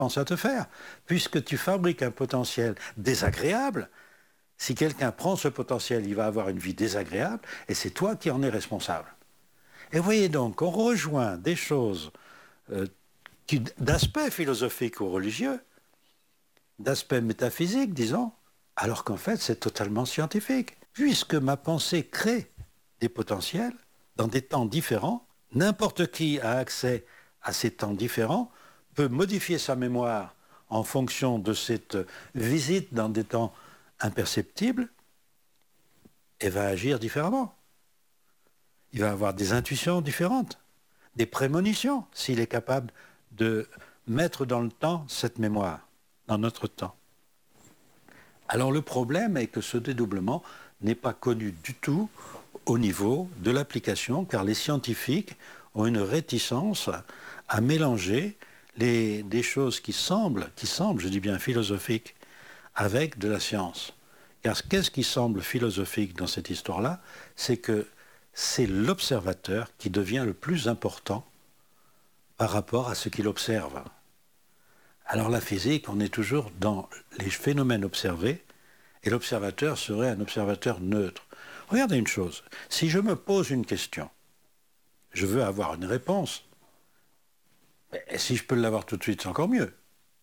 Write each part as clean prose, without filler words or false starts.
pense à te faire. Puisque tu fabriques un potentiel désagréable, si quelqu'un prend ce potentiel, il va avoir une vie désagréable, et c'est toi qui en es responsable. Et vous voyez donc, on rejoint des choses d'aspect philosophique ou religieux, d'aspect métaphysique, disons, alors qu'en fait, c'est totalement scientifique. Puisque ma pensée crée des potentiels dans des temps différents, n'importe qui a accès à ces temps différents, peut modifier sa mémoire en fonction de cette visite dans des temps imperceptibles et va agir différemment. Il va avoir des intuitions différentes, des prémonitions, s'il est capable de mettre dans le temps cette mémoire, dans notre temps. Alors le problème est que ce dédoublement n'est pas connu du tout au niveau de l'application, car les scientifiques ont une réticence à mélanger des choses qui semblent, je dis bien philosophiques, avec de la science. Car qu'est-ce qui semble philosophique dans cette histoire-là? C'est que c'est l'observateur qui devient le plus important par rapport à ce qu'il observe. Alors la physique, on est toujours dans les phénomènes observés, et l'observateur serait un observateur neutre. Regardez une chose, si je me pose une question, je veux avoir une réponse, mais si je peux l'avoir tout de suite, c'est encore mieux.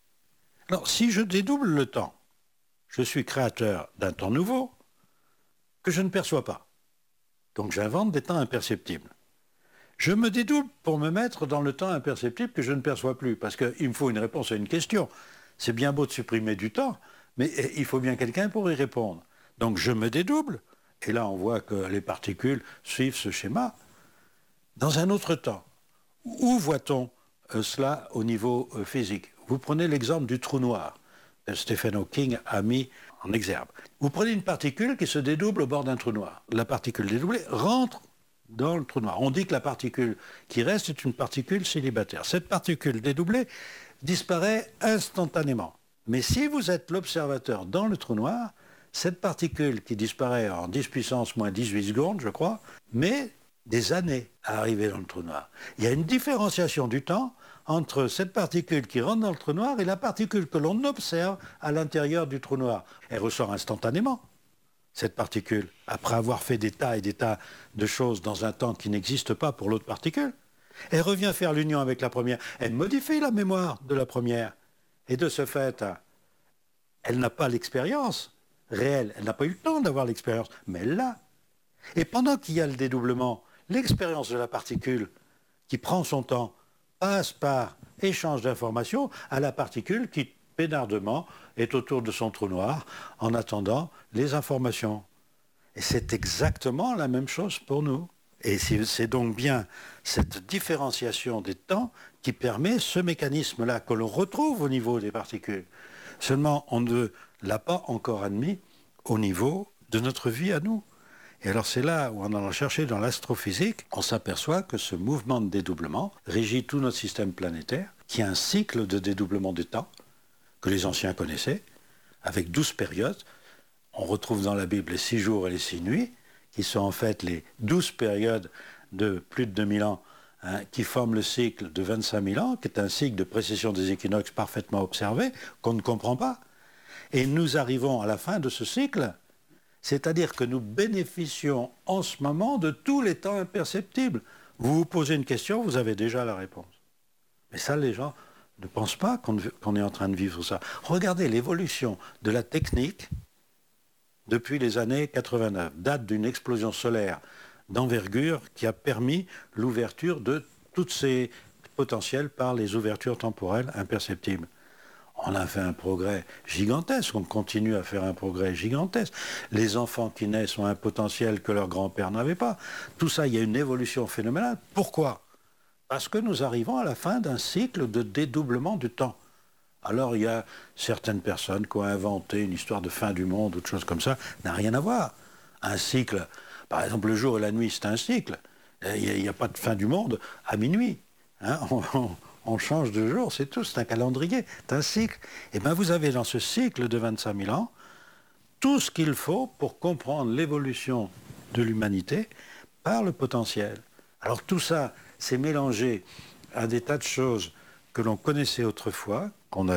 Alors si je dédouble le temps, je suis créateur d'un temps nouveau que je ne perçois pas. Donc j'invente des temps imperceptibles. Je me dédouble pour me mettre dans le temps imperceptible que je ne perçois plus, parce qu'il me faut une réponse à une question. C'est bien beau de supprimer du temps, mais il faut bien quelqu'un pour y répondre. Donc je me dédouble, et là on voit que les particules suivent ce schéma, dans un autre temps. Où voit-on cela au niveau physique? Vous prenez l'exemple du trou noir. Stephen Hawking a mis en exergue. Vous prenez une particule qui se dédouble au bord d'un trou noir. La particule dédoublée rentre dans le trou noir. On dit que la particule qui reste est une particule célibataire. Cette particule dédoublée disparaît instantanément. Mais si vous êtes l'observateur dans le trou noir, cette particule qui disparaît en 10 puissance moins 18 secondes, je crois, met des années à arriver dans le trou noir. Il y a une différenciation du temps entre cette particule qui rentre dans le trou noir et la particule que l'on observe à l'intérieur du trou noir. Elle ressort instantanément, cette particule, après avoir fait des tas et des tas de choses dans un temps qui n'existe pas pour l'autre particule. Elle revient faire l'union avec la première. Elle modifie la mémoire de la première. Et de ce fait, elle n'a pas l'expérience réelle. Elle n'a pas eu le temps d'avoir l'expérience, mais elle l'a. Et pendant qu'il y a le dédoublement, l'expérience de la particule qui prend son temps passe par échange d'informations à la particule qui, pénardement, est autour de son trou noir en attendant les informations. Et c'est exactement la même chose pour nous. Et c'est donc bien cette différenciation des temps qui permet ce mécanisme-là que l'on retrouve au niveau des particules. Seulement, on ne l'a pas encore admis au niveau de notre vie à nous. Et alors c'est là où, en allant chercher dans l'astrophysique, on s'aperçoit que ce mouvement de dédoublement régit tout notre système planétaire, qui a un cycle de dédoublement des temps, que les anciens connaissaient, avec 12 périodes. On retrouve dans la Bible les 6 jours et les 6 nuits, qui sont en fait les 12 périodes de plus de 2000 ans, qui forment le cycle de 25 000 ans, qui est un cycle de précession des équinoxes parfaitement observé, qu'on ne comprend pas. Et nous arrivons à la fin de ce cycle, c'est-à-dire que nous bénéficions en ce moment de tous les temps imperceptibles. Vous vous posez une question, vous avez déjà la réponse. Mais ça, les gens ne pensent pas qu'on est en train de vivre ça. Regardez l'évolution de la technique depuis les années 89, date d'une explosion solaire d'envergure qui a permis l'ouverture de tous ces potentiels par les ouvertures temporelles imperceptibles. On a fait un progrès gigantesque, on continue à faire un progrès gigantesque. Les enfants qui naissent ont un potentiel que leur grand-père n'avait pas. Tout ça, il y a une évolution phénoménale. Pourquoi? Parce que nous arrivons à la fin d'un cycle de dédoublement du temps. Alors il y a certaines personnes qui ont inventé une histoire de fin du monde ou de choses comme ça, n'a rien à voir. Un cycle, par exemple le jour et la nuit, c'est un cycle. Il n'y a pas de fin du monde à minuit. Hein, on change de jour, c'est tout, c'est un calendrier, c'est un cycle. Et bien vous avez dans ce cycle de 25 000 ans tout ce qu'il faut pour comprendre l'évolution de l'humanité par le potentiel. Alors tout ça, c'est mélangé à des tas de choses que l'on connaissait autrefois, qu'on a